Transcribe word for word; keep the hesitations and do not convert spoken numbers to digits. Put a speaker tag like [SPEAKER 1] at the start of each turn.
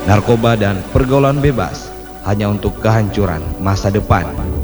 [SPEAKER 1] narkoba dan pergaulan bebas hanya untuk kehancuran masa depan.